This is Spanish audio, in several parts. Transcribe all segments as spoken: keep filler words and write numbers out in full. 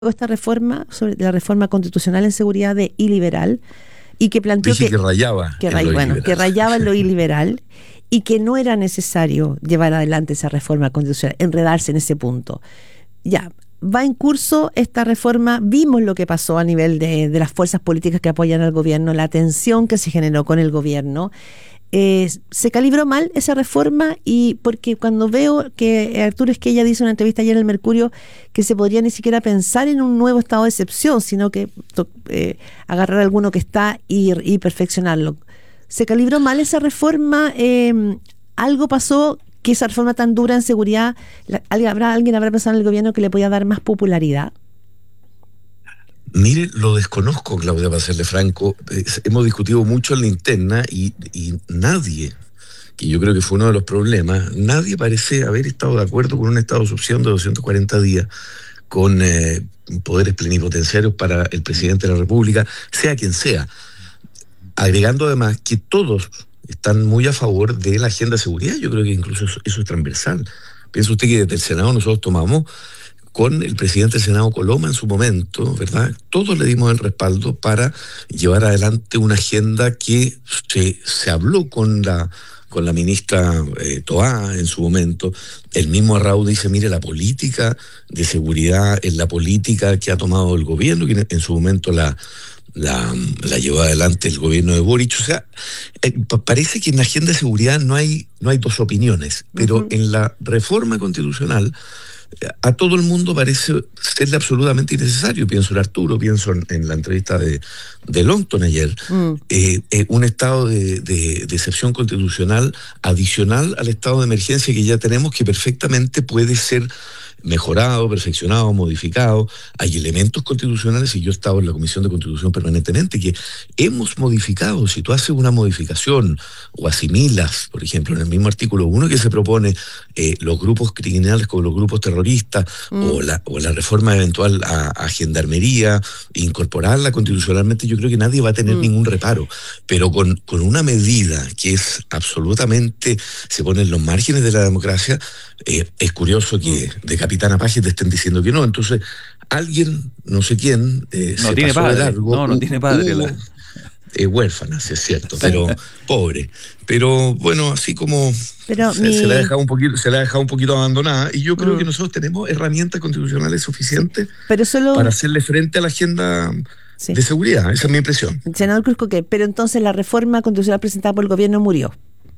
esta reforma, sobre la reforma constitucional en seguridad de iliberal, y que planteó Dije que, que rayaba que, en ray, lo bueno, iliberal. que rayaba en lo iliberal y que no era necesario llevar adelante esa reforma constitucional, enredarse en ese punto. Ya, va en curso esta reforma, vimos lo que pasó a nivel de, de las fuerzas políticas que apoyan al gobierno, la tensión que se generó con el gobierno. Eh, se calibró mal esa reforma, y porque cuando veo que Arturo Esquella dice en una entrevista ayer en el Mercurio que se podría ni siquiera pensar en un nuevo estado de excepción, sino que eh, agarrar alguno que está y, y perfeccionarlo. Se calibró mal esa reforma, eh, algo pasó que esa reforma tan dura en seguridad, la, ¿habrá, alguien habrá pensado en el gobierno que le podía dar más popularidad? Mire, lo desconozco, Claudia, para serle franco. Eh, hemos discutido mucho en la interna y, y nadie, que yo creo que fue uno de los problemas, nadie parece haber estado de acuerdo con un estado de excepción de doscientos cuarenta días, con eh, poderes plenipotenciarios para el presidente de la República, sea quien sea. Agregando además que todos están muy a favor de la agenda de seguridad. Yo creo que incluso eso, eso es transversal. Piensa usted que desde el Senado nosotros tomamos, con el presidente del Senado Coloma en su momento, ¿verdad? Todos le dimos el respaldo para llevar adelante una agenda que se, se habló con la, con la ministra eh, Toá en su momento. El mismo Arrau dice, mire, la política de seguridad es la política que ha tomado el gobierno, que en su momento la... La, la llevó adelante el gobierno de Boric. O sea, eh, parece que en la agenda de seguridad no hay, no hay dos opiniones, pero uh-huh. en la reforma constitucional a todo el mundo parece serle absolutamente innecesario. Pienso en Arturo, pienso en, en la entrevista de, de Longton ayer. Mm. Eh, eh, un estado de, de, de excepción constitucional adicional al estado de emergencia que ya tenemos, que perfectamente puede ser mejorado, perfeccionado, modificado. Hay elementos constitucionales, y yo he estado en la Comisión de Constitución permanentemente, que hemos modificado. Si tú haces una modificación o asimilas, por ejemplo, en el mismo artículo uno que se propone eh, los grupos criminales con los grupos terroristas, mm. o, la, o la reforma eventual a, a gendarmería, incorporarla constitucionalmente, yo creo que nadie va a tener mm. ningún reparo. Pero con, con una medida que es absolutamente, se pone en los márgenes de la democracia, eh, es curioso que mm. de Capitana Paje te estén diciendo que no. Entonces, alguien, no sé quién, eh, no se tiene pasó padre. de largo. No, no uh, tiene padre. Uh, la... eh, huérfana, sí es cierto, pero pobre. Pero bueno, así como pero se, mi... se la ha dejado un poquito, se la ha dejado un poquito abandonada, y yo creo mm. que nosotros tenemos herramientas constitucionales suficientes sí, pero solo... para hacerle frente a la agenda sí. de seguridad. Esa es mi impresión. Senador Cruz Coque, pero entonces la reforma constitucional presentada por el gobierno murió.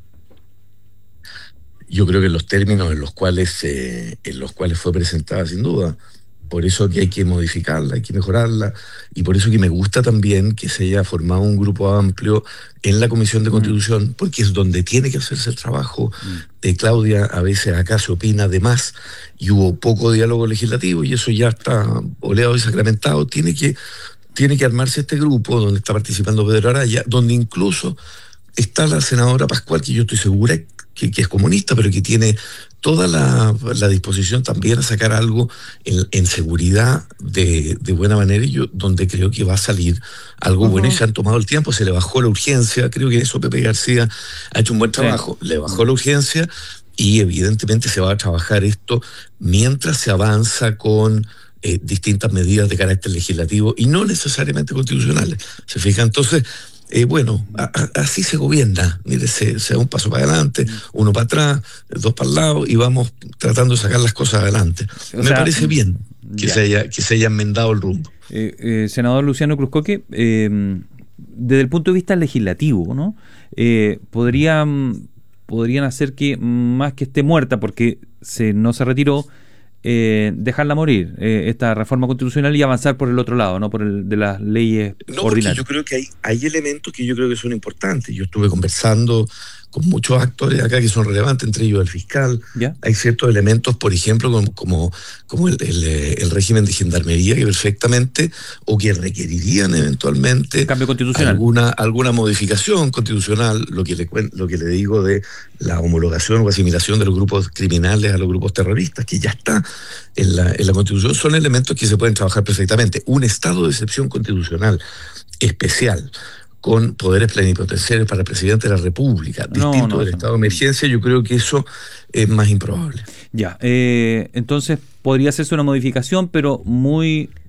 Yo creo que en los términos en los cuales eh, en los cuales fue presentada, sin duda. Por eso que hay que modificarla, hay que mejorarla, y por eso que me gusta también que se haya formado un grupo amplio en la Comisión de Constitución, mm. porque es donde tiene que hacerse el trabajo. Mm. Eh, Claudia, a veces acá se opina de más, y hubo poco diálogo legislativo, y eso ya está oleado y sacramentado. Tiene que, tiene que armarse este grupo donde está participando Pedro Araya, donde incluso está la senadora Pascual, que yo estoy segura que, que es comunista, pero que tiene toda la, la disposición también a sacar algo en, en seguridad de, de buena manera, y yo donde creo que va a salir algo uh-huh. bueno, y se han tomado el tiempo, se le bajó la urgencia. Creo que eso Pepe García ha hecho un buen trabajo, sí. le bajó la urgencia, y evidentemente se va a trabajar esto mientras se avanza con eh, distintas medidas de carácter legislativo y no necesariamente constitucionales. ¿Se fija? Entonces, Eh, bueno, a, a, así se gobierna. Mire, se, se da un paso para adelante, uno para atrás, dos para el lado, y vamos tratando de sacar las cosas adelante. O Me sea, parece bien que se, haya, que se haya enmendado el rumbo. Eh, eh, senador Luciano Cruz Coque, eh, desde el punto de vista legislativo, ¿no? Eh, podrían, podrían hacer que, más que esté muerta, porque se, no se retiró, Eh, dejarla morir, eh, esta reforma constitucional, y avanzar por el otro lado, no por el de las leyes no, ordinarias. Yo creo que hay, hay elementos que yo creo que son importantes. Yo estuve conversando con muchos actores acá que son relevantes, entre ellos el fiscal. ¿Ya? Hay ciertos elementos, por ejemplo, como, como, como el, el, el régimen de gendarmería, que perfectamente, o que requerirían eventualmente cambio constitucional, alguna, alguna modificación constitucional. Lo que, le, lo que le digo de la homologación o asimilación de los grupos criminales a los grupos terroristas, que ya está en la, en la Constitución, son elementos que se pueden trabajar perfectamente. Un estado de excepción constitucional especial, con poderes plenipotenciarios para el presidente de la República, distinto no, no, del no. estado de emergencia, yo creo que eso es más improbable. Ya, eh, entonces podría hacerse una modificación, pero muy